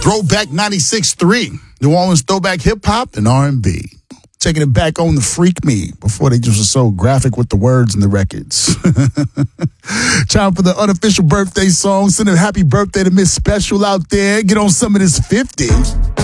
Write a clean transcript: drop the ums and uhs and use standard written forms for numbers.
Throwback 96.3, New Orleans throwback hip-hop and R&B. Taking it back on the Freak Me before they just were so graphic with the words and the records. Time for the unofficial birthday song. Send a happy birthday to Miss Special out there. Get on some of this 50.